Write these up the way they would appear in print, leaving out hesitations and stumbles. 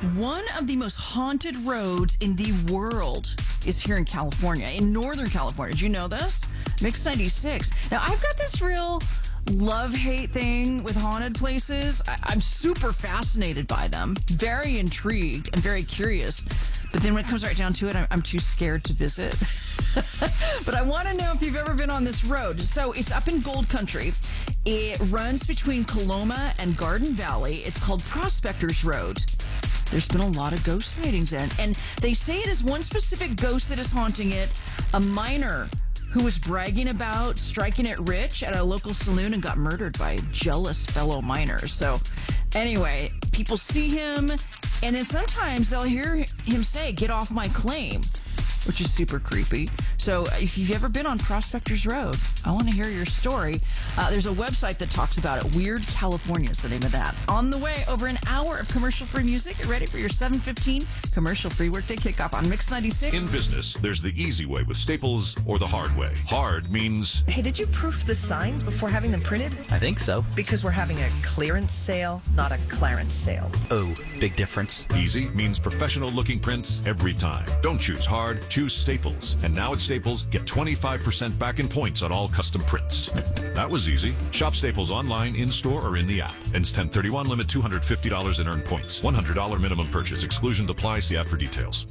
One of the most haunted roads in the world is here in California, in Northern California. Did you know this? Mix 96. Now, I've got this real love-hate thing with haunted places. I'm super fascinated by them, very intrigued and very curious. But then when it comes right down to it, I'm too scared to visit. But I want to know if you've ever been on this road. So it's up in Gold Country. It runs between Coloma and Garden Valley. It's called Prospectors Road. There's been a lot of ghost sightings in. And they say it is one specific ghost that is haunting it, a miner who was bragging about striking it rich at a local saloon and got murdered by jealous fellow miners. So anyway, people see him, and then sometimes they'll hear him say, "Get off my claim," which is super creepy. So if you've ever been on Prospectors Road, I want to hear your story. There's a website that talks about it. Weird California is the name of that. On the way, over an hour of commercial-free music. Get ready for your 7:15 commercial-free workday kickoff on Mix 96. In business, there's the easy way with Staples or the hard way. Hard means... Hey, did you proof the signs before having them printed? I think so. Because we're having a clearance sale, not a clarence sale. Oh, big difference. Easy means professional-looking prints every time. Don't choose hard, choose Staples. And now at Staples, get 25% back in points on all custom prints. That was easy. Shop Staples online, in-store, or in the app. Ends 10/31, limit $250 in earned points. $100 minimum purchase. Exclusion applies. See app for details.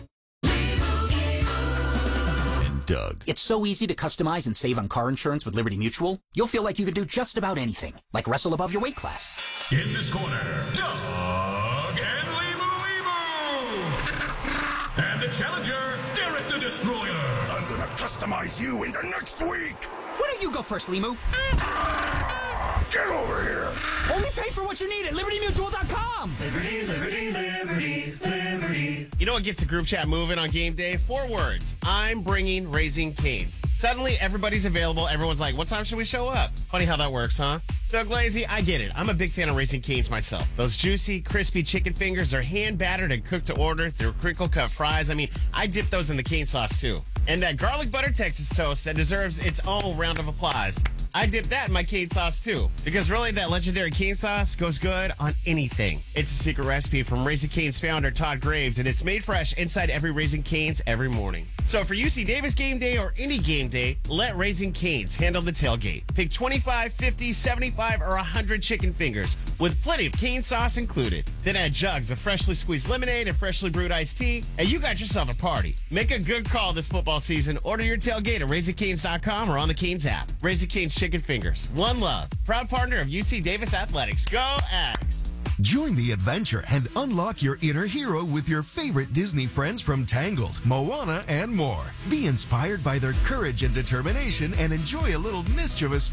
And Doug. It's so easy to customize and save on car insurance with Liberty Mutual. You'll feel like you can do just about anything, like wrestle above your weight class. In this corner, Doug and Limu. And the challenger, Derek the Destroyer. I'm gonna customize you into next week. Why don't you go first, Limu? Get over here. Only pay for what you need at LibertyMutual.com. Liberty, liberty, liberty, liberty. You know what gets a group chat moving on game day? 4 words. I'm bringing Raising Cane's. Suddenly, everybody's available. Everyone's like, what time should we show up? Funny how that works, huh? So, Glazy, I get it. I'm a big fan of Raising Cane's myself. Those juicy, crispy chicken fingers are hand-battered and cooked to order through crinkle-cut fries. I mean, I dip those in the cane sauce, too. And that garlic butter Texas toast that deserves its own round of applause. I dip that in my cane sauce, too. Because really, that legendary cane sauce goes good on anything. It's a secret recipe from Raising Cane's founder, Todd Graves, and it's made fresh inside every Raising Cane's every morning. So for UC Davis game day or any game day, let Raising Cane's handle the tailgate. Pick 25, 50, 75, or 100 chicken fingers with plenty of cane sauce included. Then add jugs of freshly squeezed lemonade and freshly brewed iced tea, and you got yourself a party. Make a good call this football season. Order your tailgate at RaisingCanes.com or on the Canes app. Raising Cane's Chicken Fingers. One love. Proud partner of UC Davis Athletics. Go Ags! Join the adventure and unlock your inner hero with your favorite Disney friends from Tangled, Moana, and more. Be inspired by their courage and determination and enjoy a little mischievous